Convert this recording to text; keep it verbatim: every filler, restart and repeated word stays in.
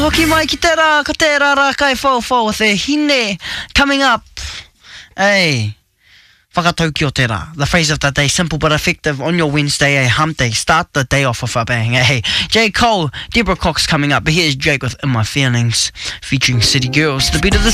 Hoki mai ki te rā, ko te rā rā kai whau whau with the hine coming up. Hey, whakatau ki o te rā. The phrase of the day, simple but effective on your Wednesday, a hump day. Start the day off with a bang. Hey, J. Cole, Deborah Cox coming up. But here's Drake with In My Feelings, featuring City Girls. The beat of the